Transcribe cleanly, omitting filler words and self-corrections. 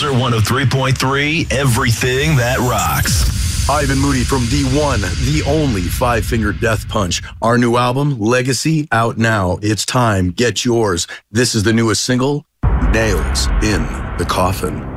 Weezer 103.3, everything that rocks. Ivan Moody from the one, the only Five Finger Death Punch. Our new album, Legacy, out now. It's time. Get yours. This is the newest single, Nails in the Coffin.